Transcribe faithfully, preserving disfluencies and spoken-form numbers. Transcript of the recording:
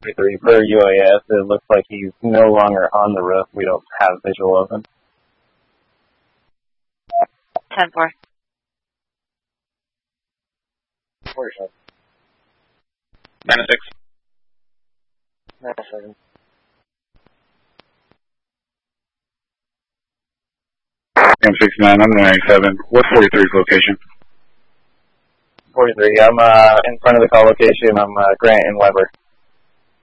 forty-three, per U A S, it looks like he's no longer on the roof. We don't have visual of him. ten four. forty-seven. nine six. ninety-seven. M six nine, I'm ninety-seven. What's forty-three's location? forty-three, I'm uh, in front of the call location. I'm uh, Grant and Weber.